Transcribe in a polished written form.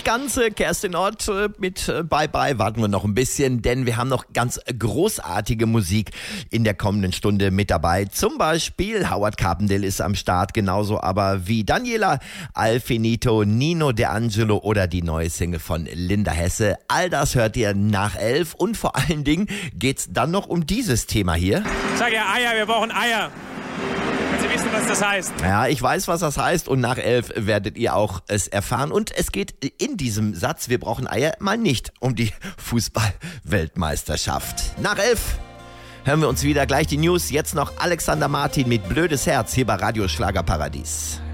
Ganze, Kerstin Ott mit Bye Bye, warten wir noch ein bisschen, denn wir haben noch ganz großartige Musik in der kommenden Stunde mit dabei. Zum Beispiel Howard Carpendale ist am Start, genauso aber wie Daniela, Alfinito, Nino D'Angelo oder die neue Single von Linda Hesse. All das hört ihr nach 11 und vor allen Dingen geht's dann noch um dieses Thema hier. Ich sage ja Eier, wir brauchen Eier. Wenn Sie wissen, was das heißt. Ja, ich weiß, was das heißt und nach 11 werdet ihr auch es erfahren. Und es geht in diesem Satz, wir brauchen Eier, mal nicht um die Fußball-Weltmeisterschaft. Nach 11 hören wir uns wieder, gleich die News. Jetzt noch Alexander Martin mit Blödes Herz hier bei Radio Schlagerparadies.